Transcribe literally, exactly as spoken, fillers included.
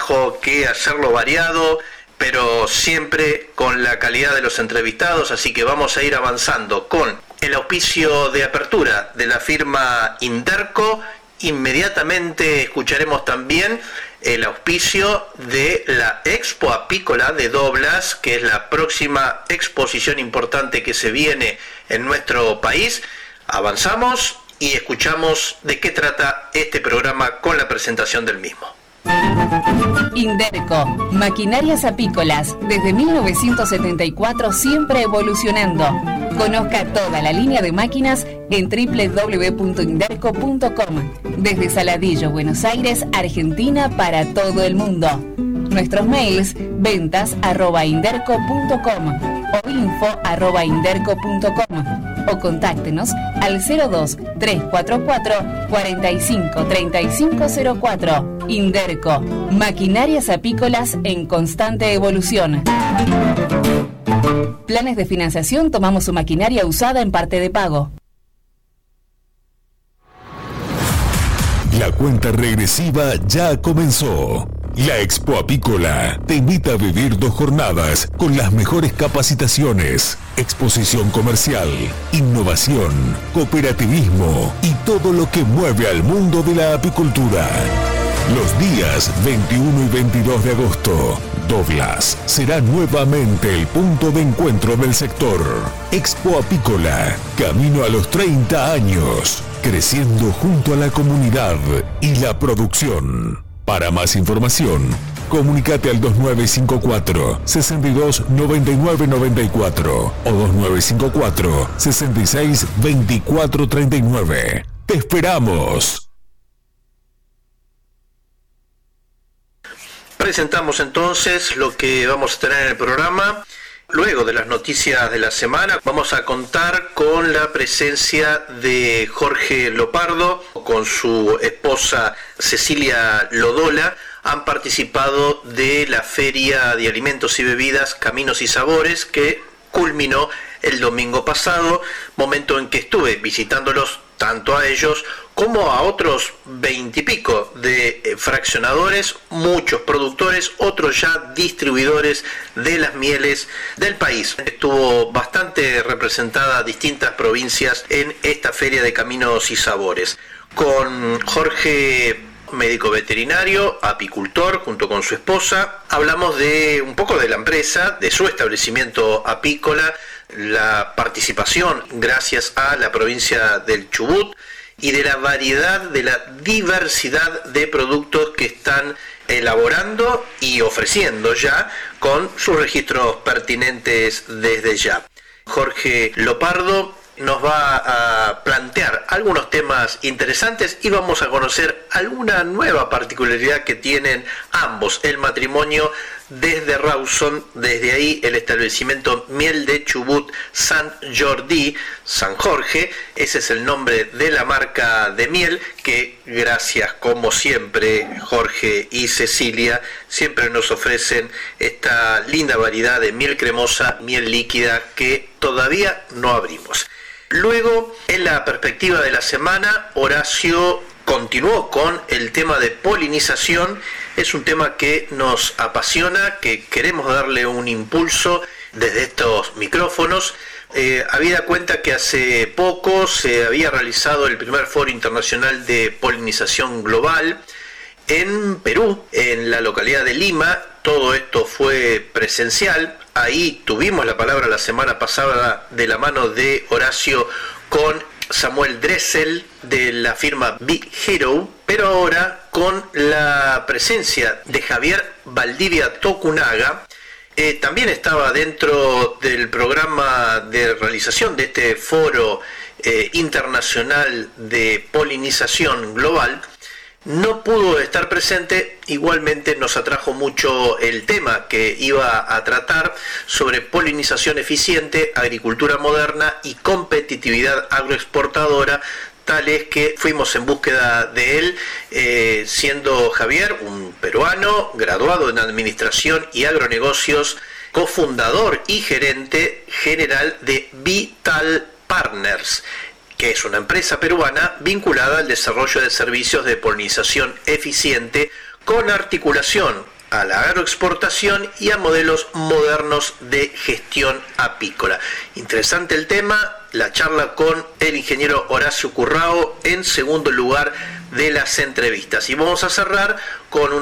trabajo que hacerlo variado, pero siempre con la calidad de los entrevistados, así que vamos a ir avanzando con el auspicio de apertura de la firma Inderco. Inmediatamente escucharemos también el auspicio de la Expo Apícola de Doblas, que es la próxima exposición importante que se viene en nuestro país. Avanzamos y escuchamos de qué trata este programa con la presentación del mismo. Inderco, maquinarias apícolas, desde mil novecientos setenta y cuatro siempre evolucionando. Conozca toda la línea de máquinas en doble u doble u doble u punto inderco punto com. Desde Saladillo, Buenos Aires, Argentina, para todo el mundo. Nuestros mails, ventas arroba inderco punto com o info arroba inderco punto com. O contáctenos al cero dos, tres cuatro cuatro, cuatro cinco, tres cinco cero cuatro. Inderco, maquinarias apícolas en constante evolución. Planes de financiación, tomamos su maquinaria usada en parte de pago. La cuenta regresiva ya comenzó. La Expo Apícola te invita a vivir dos jornadas con las mejores capacitaciones, exposición comercial, innovación, cooperativismo y todo lo que mueve al mundo de la apicultura. Los días veintiuno y veintidós de agosto, Doblas será nuevamente el punto de encuentro del sector. Expo Apícola, camino a los treinta años, creciendo junto a la comunidad y la producción. Para más información, comunícate al dos nueve cinco cuatro, seis dos nueve nueve nueve cuatro o dos nueve cinco cuatro, seis seis dos cuatro tres nueve. ¡Te esperamos! Presentamos entonces lo que vamos a tener en el programa. Luego de las noticias de la semana, vamos a contar con la presencia de Jorge Lopardo, con su esposa Cecilia Lodola. Han participado de la Feria de Alimentos y Bebidas Caminos y Sabores, que culminó el domingo pasado, momento en que estuve visitándolos tanto a ellos como a otros veintipico de eh, fraccionadores, muchos productores, otros ya distribuidores de las mieles del país. Estuvo bastante representada distintas provincias en esta Feria de Caminos y Sabores. Con Jorge, médico veterinario, apicultor, junto con su esposa, hablamos de un poco de la empresa, de su establecimiento apícola, la participación gracias a la provincia del Chubut y de la variedad, de la diversidad de productos que están elaborando y ofreciendo ya con sus registros pertinentes desde ya. Jorge Lopardo nos va a plantear algunos temas interesantes y vamos a conocer alguna nueva particularidad que tienen ambos, el matrimonio desde Rawson, desde ahí el establecimiento Miel de Chubut San Jordi, San Jorge, ese es el nombre de la marca de miel que gracias como siempre Jorge y Cecilia siempre nos ofrecen esta linda variedad de miel cremosa, miel líquida que todavía no abrimos. Luego, en la perspectiva de la semana, Horacio continuó con el tema de polinización. Es un tema que nos apasiona, que queremos darle un impulso desde estos micrófonos. Eh, habida cuenta que hace poco se había realizado el primer foro internacional de polinización global en Perú, en la localidad de Lima. Todo esto fue presencial. Ahí tuvimos la palabra la semana pasada de la mano de Horacio con Samuel Dressel de la firma Big Hero, pero ahora con la presencia de Javier Valdivia Tokunaga. Eh, también estaba dentro del programa de realización de este foro eh, internacional de polinización global. No pudo estar presente, igualmente nos atrajo mucho el tema que iba a tratar sobre polinización eficiente, agricultura moderna y competitividad agroexportadora, tal es que fuimos en búsqueda de él, eh, siendo Javier un peruano, graduado en Administración y Agronegocios, cofundador y gerente general de Vital Partners, que es una empresa peruana vinculada al desarrollo de servicios de polinización eficiente con articulación a la agroexportación y a modelos modernos de gestión apícola. Interesante el tema, la charla con el ingeniero Horacio Currao en segundo lugar de las entrevistas. Y vamos a cerrar con un